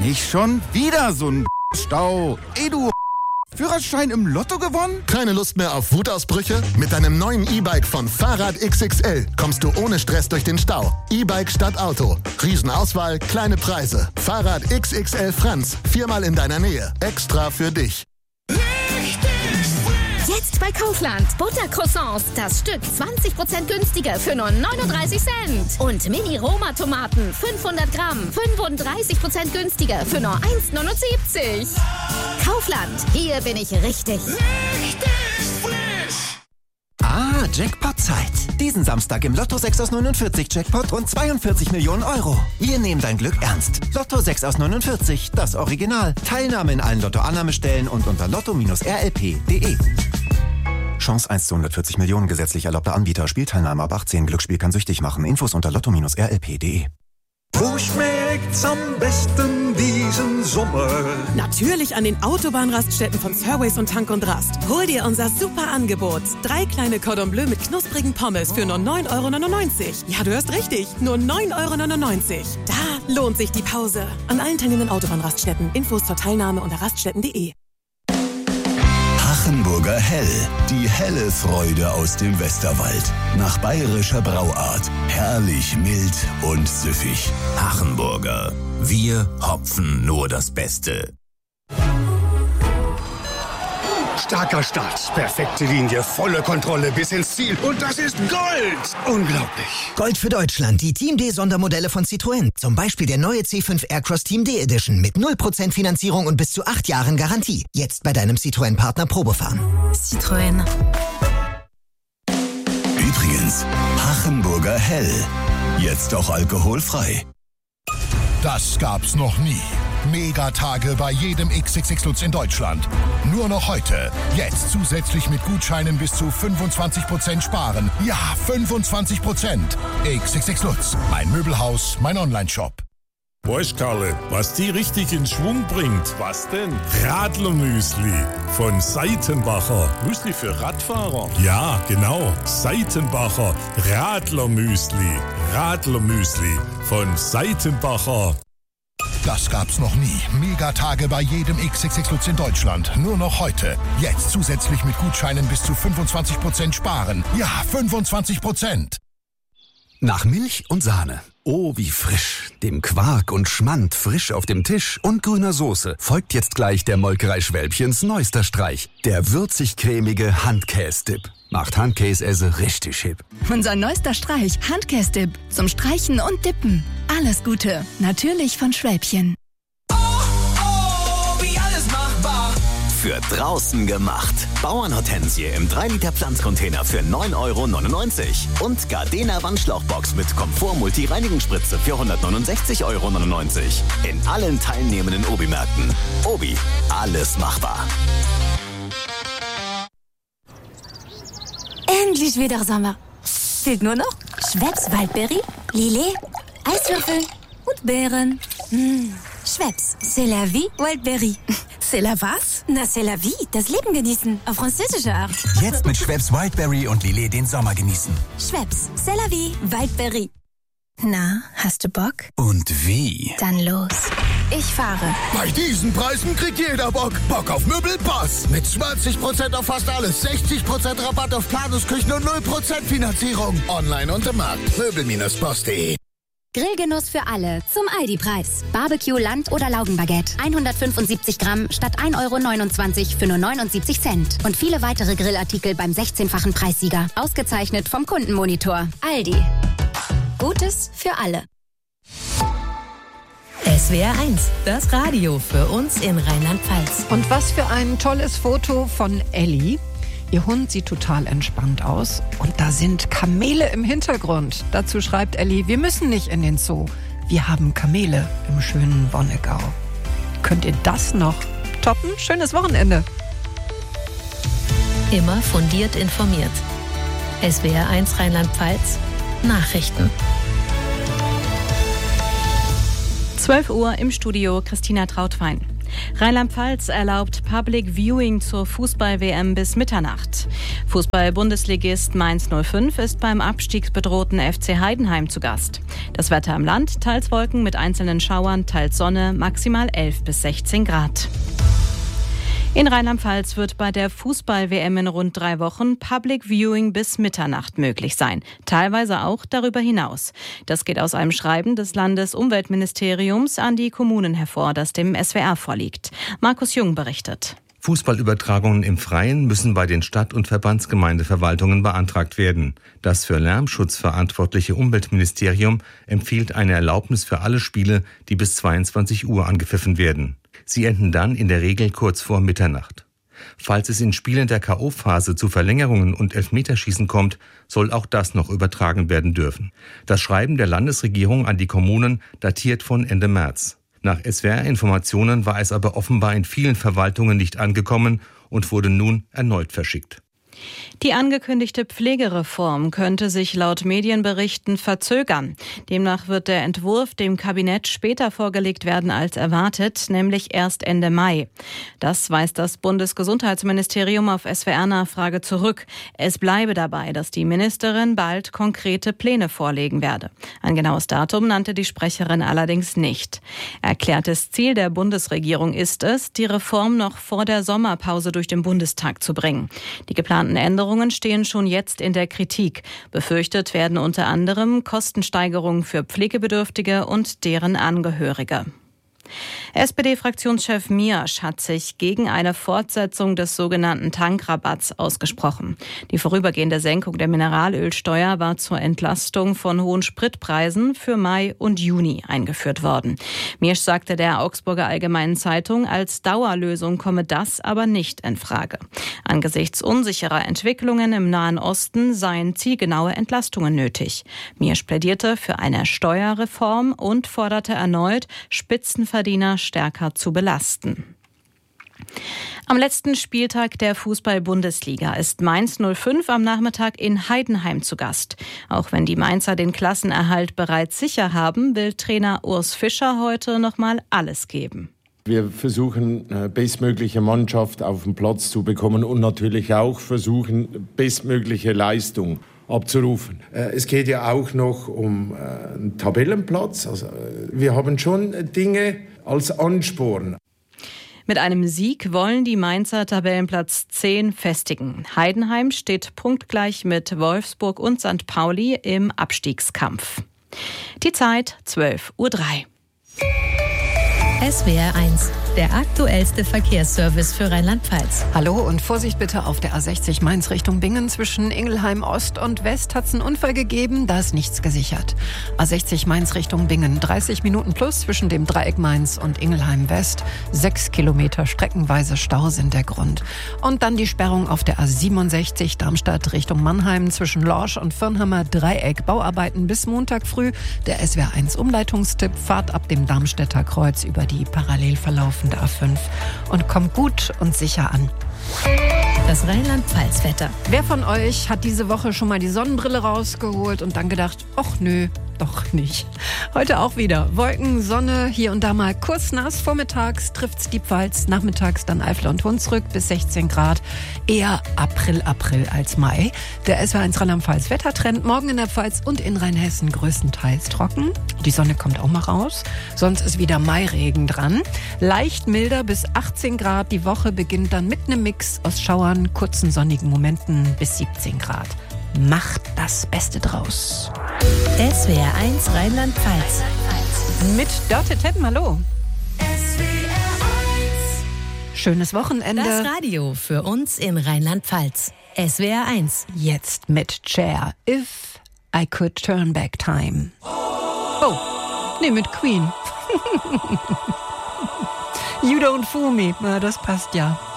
Nicht schon wieder so ein Stau. Du Führerschein im Lotto gewonnen? Keine Lust mehr auf Wutausbrüche? Mit deinem neuen E-Bike von Fahrrad XXL kommst du ohne Stress durch den Stau. E-Bike statt Auto. Riesenauswahl, kleine Preise. Fahrrad XXL Franz. 4-mal in deiner Nähe. Extra für dich. Jetzt bei Kaufland. Buttercroissants. Das Stück 20% günstiger für nur 39 Cent. Und Mini-Roma-Tomaten. 500 Gramm. 35% günstiger für nur 1,79. Kaufland. Hier bin ich richtig. Ah, Jackpot-Zeit. Diesen Samstag im Lotto 6 aus 49 Jackpot und 42 Millionen Euro. Wir nehmen dein Glück ernst. Lotto 6 aus 49, das Original. Teilnahme in allen Lotto-Annahmestellen und unter lotto-rlp.de. Chance 1 zu 140 Millionen, gesetzlich erlaubter Anbieter. Spielteilnahme ab 18. Glücksspiel kann süchtig machen. Infos unter lotto-rlp.de. Wo schmeckt's am besten diesen Sommer? Natürlich an den Autobahnraststätten von Surways und Tank und Rast. Hol dir unser super Angebot. 3 kleine Cordon Bleu mit knusprigen Pommes für nur 9,99 €. Ja, du hörst richtig, nur 9,99 €. Da lohnt sich die Pause. An allen teilnehmenden Autobahnraststätten. Infos zur Teilnahme unter raststätten.de. Hachenburger Hell. Die helle Freude aus dem Westerwald. Nach bayerischer Brauart. Herrlich mild und süffig. Hachenburger. Wir hopfen nur das Beste. Starker Start, perfekte Linie, volle Kontrolle bis ins Ziel. Und das ist Gold! Unglaublich. Gold für Deutschland, die Team D Sondermodelle von Citroën. Zum Beispiel der neue C5 Aircross Team D Edition mit 0% Finanzierung und bis zu 8 Jahren Garantie. Jetzt bei deinem Citroën-Partner Probefahren. Citroën. Übrigens, Hachenburger Hell. Jetzt auch alkoholfrei. Das gab's noch nie. Megatage bei jedem XXX Lutz in Deutschland. Nur noch heute. Jetzt zusätzlich mit Gutscheinen bis zu 25% sparen. Ja, 25%. XXX Lutz. Mein Möbelhaus, mein Onlineshop. Weißt Karle, was die richtig in Schwung bringt? Was denn? Radlermüsli von Seitenbacher. Müsli für Radfahrer? Ja, genau. Seitenbacher Radlermüsli. Radlermüsli von Seitenbacher. Das gab's noch nie. Megatage bei jedem XXX Lutz in Deutschland. Nur noch heute. Jetzt zusätzlich mit Gutscheinen bis zu 25% sparen. Ja, 25%. Nach Milch und Sahne. Oh, wie frisch. Dem Quark und Schmand frisch auf dem Tisch und grüner Soße folgt jetzt gleich der Molkerei Schwälbchens neuester Streich. Der würzig-cremige Handkäse-Dip. Macht Handkäse richtig hip. Unser neuester Streich, Handkäse-Dip. Zum Streichen und Dippen. Alles Gute. Natürlich von Schwälbchen. Wie alles machbar. Für draußen gemacht. Bauernhortensie im 3-Liter Pflanzcontainer für 9,99 € und Gardena Wandschlauchbox mit Komfort-Multi-Reinigungsspritze für 169,99 € in allen teilnehmenden Obi-Märkten. Obi, alles machbar. Endlich wieder Sommer. Fehlt nur noch Schweppes Waldberry, Lillet, Eiswürfel und Beeren. Schweppes, c'est la vie, Waldberry. C'est la was? Na, c'est la vie, das Leben genießen, auf französische Art. Jetzt mit Schweppes Wildberry und Lillet den Sommer genießen. Schweppes, c'est la vie, Waldberry. Na, hast du Bock? Und wie? Dann los. Ich fahre. Bei diesen Preisen kriegt jeder Bock. Bock auf Möbelpass. Mit 20% auf fast alles, 60% Rabatt auf Planusküchen und 0% Finanzierung. Online und im Markt. Möbel-Boss.de. Grillgenuss für alle zum Aldi-Preis. Barbecue, Land- oder Laugenbaguette. 175 Gramm statt 1,29 € für nur 79 Cent. Und viele weitere Grillartikel beim 16-fachen Preissieger. Ausgezeichnet vom Kundenmonitor. Aldi. Gutes für alle. SWR 1, das Radio für uns in Rheinland-Pfalz. Und was für ein tolles Foto von Elli. Ihr Hund sieht total entspannt aus und da sind Kamele im Hintergrund. Dazu schreibt Elli, wir müssen nicht in den Zoo. Wir haben Kamele im schönen Wonnegau. Könnt ihr das noch toppen? Schönes Wochenende. Immer fundiert informiert. SWR 1 Rheinland-Pfalz, Nachrichten. 12 Uhr im Studio, Christina Trautwein. Rheinland-Pfalz erlaubt Public Viewing zur Fußball-WM bis Mitternacht. Fußball-Bundesligist Mainz 05 ist beim abstiegsbedrohten FC Heidenheim zu Gast. Das Wetter im Land, teils Wolken mit einzelnen Schauern, teils Sonne, maximal 11 bis 16 Grad. In Rheinland-Pfalz wird bei der Fußball-WM in rund 3 Wochen Public Viewing bis Mitternacht möglich sein. Teilweise auch darüber hinaus. Das geht aus einem Schreiben des Landesumweltministeriums an die Kommunen hervor, das dem SWR vorliegt. Markus Jung berichtet. Fußballübertragungen im Freien müssen bei den Stadt- und Verbandsgemeindeverwaltungen beantragt werden. Das für Lärmschutz verantwortliche Umweltministerium empfiehlt eine Erlaubnis für alle Spiele, die bis 22 Uhr angepfiffen werden. Sie enden dann in der Regel kurz vor Mitternacht. Falls es in Spielen der K.O.-Phase zu Verlängerungen und Elfmeterschießen kommt, soll auch das noch übertragen werden dürfen. Das Schreiben der Landesregierung an die Kommunen datiert von Ende März. Nach SWR-Informationen war es aber offenbar in vielen Verwaltungen nicht angekommen und wurde nun erneut verschickt. Die angekündigte Pflegereform könnte sich laut Medienberichten verzögern. Demnach wird der Entwurf dem Kabinett später vorgelegt werden als erwartet, nämlich erst Ende Mai. Das weist das Bundesgesundheitsministerium auf SWR-Nachfrage zurück. Es bleibe dabei, dass die Ministerin bald konkrete Pläne vorlegen werde. Ein genaues Datum nannte die Sprecherin allerdings nicht. Erklärtes Ziel der Bundesregierung ist es, die Reform noch vor der Sommerpause durch den Bundestag zu bringen. Die geplanten Änderungen stehen schon jetzt in der Kritik. Befürchtet werden unter anderem Kostensteigerungen für Pflegebedürftige und deren Angehörige. SPD-Fraktionschef Miersch hat sich gegen eine Fortsetzung des sogenannten Tankrabatts ausgesprochen. Die vorübergehende Senkung der Mineralölsteuer war zur Entlastung von hohen Spritpreisen für Mai und Juni eingeführt worden. Miersch sagte der Augsburger Allgemeinen Zeitung, als Dauerlösung komme das aber nicht in Frage. Angesichts unsicherer Entwicklungen im Nahen Osten seien zielgenaue Entlastungen nötig. Miersch plädierte für eine Steuerreform und forderte erneut, Spitzenverdiener stärker zu belasten. Am letzten Spieltag der Fußball-Bundesliga ist Mainz 05 am Nachmittag in Heidenheim zu Gast. Auch wenn die Mainzer den Klassenerhalt bereits sicher haben, will Trainer Urs Fischer heute nochmal alles geben. Wir versuchen, bestmögliche Mannschaft auf den Platz zu bekommen und natürlich auch versuchen, bestmögliche Leistung abzurufen. Es geht ja auch noch um einen Tabellenplatz. Also, wir haben schon Dinge als Ansporn. Mit einem Sieg wollen die Mainzer Tabellenplatz 10 festigen. Heidenheim steht punktgleich mit Wolfsburg und St. Pauli im Abstiegskampf. Die Zeit 12:03 Uhr. SWR 1, der aktuellste Verkehrsservice für Rheinland-Pfalz. Hallo und Vorsicht bitte auf der A60 Mainz Richtung Bingen. Zwischen Ingelheim Ost und West hat es einen Unfall gegeben, da ist nichts gesichert. A60 Mainz Richtung Bingen, 30 Minuten plus zwischen dem Dreieck Mainz und Ingelheim West. 6 Kilometer streckenweise Stau sind der Grund. Und dann die Sperrung auf der A67 Darmstadt Richtung Mannheim zwischen Lorsch und Firnhammer Dreieck. Bauarbeiten bis Montag früh. Der SWR 1 Umleitungstipp, Fahrt ab dem Darmstädter Kreuz über die parallel verlaufende A5 und kommt gut und sicher an. Das Rheinland-Pfalz-Wetter. Wer von euch hat diese Woche schon mal die Sonnenbrille rausgeholt und dann gedacht, ach nö, doch nicht. Heute auch wieder Wolken, Sonne, hier und da mal kurz nass. Vormittags trifft's die Pfalz, nachmittags dann Eifel und Hunsrück bis 16 Grad. Eher April als Mai. Der SWR1 Rheinland-Pfalz Wettertrend. Morgen in der Pfalz und in Rheinhessen größtenteils trocken. Die Sonne kommt auch mal raus. Sonst ist wieder Mairegen dran. Leicht milder bis 18 Grad. Die Woche beginnt dann mit einem Mix aus Schauern, kurzen sonnigen Momenten bis 17 Grad. Macht das Beste draus. SWR 1 Rheinland-Pfalz. Mit Dörte Teppen, hallo. Schönes Wochenende. Das Radio für uns in Rheinland-Pfalz. SWR 1. Jetzt mit Cher. If I Could Turn Back Time. Oh, nee, mit Queen. You Don't Fool Me. Na, das passt ja.